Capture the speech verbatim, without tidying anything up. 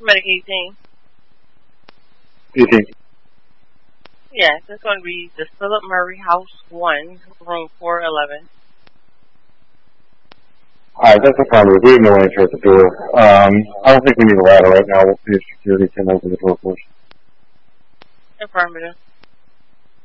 Medic eighteen. eighteen. Yes, it's going to be the Philip Murray House one, room four eleven. Alright, that's affirmative. We have no answer at the door. Um, I don't think we need a ladder right now. We'll see if security can open the door for us. Affirmative.